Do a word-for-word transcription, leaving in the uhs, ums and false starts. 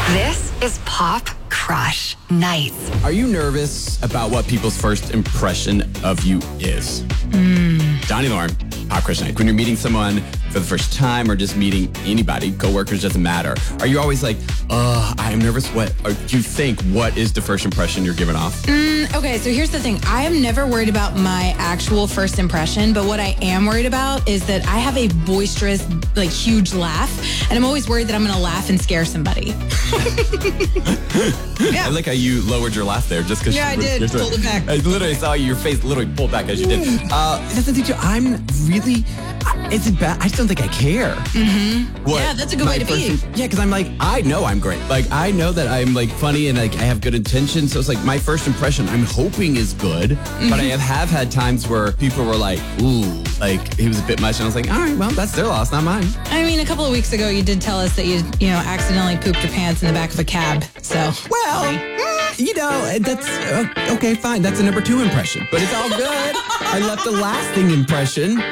This is Pop Crush Nights. Are you nervous about what people's first impression of you is? Mm. Donnie Lauren, Pop Crush Night. When you're meeting someone for the first time or just meeting anybody, coworkers, doesn't matter. Are you always like, uh, I am nervous? What, or do you think, what is the first impression you're giving off? Mm, okay, so here's the thing. I am never worried about my actual first impression, but what I am worried about is that I have a boisterous, like, huge laugh, and I'm always worried that I'm going to laugh and scare somebody. Yeah. I like how you lowered your laugh there just because. Yeah, I did. Pulled it back. I literally saw your face literally pull back as you did. Uh, that's the thing too. I'm really. It's bad. I just don't think I care. Mm-hmm. What yeah, that's a good way to be. Im- yeah, because I'm like, I know I'm great. Like, I know that I'm like funny and like I have good intentions. So it's like my first impression, I'm hoping is good. Mm-hmm. But I have, have had times where people were like, ooh, like he was a bit much. And I was like, all right, well, that's their loss, not mine. I mean, a couple of weeks ago, you did tell us that you, you know, accidentally pooped your pants in the back of a cab. So, well, mm, you know, that's uh, okay, fine. That's a number two impression, but it's all good. I left a lasting impression.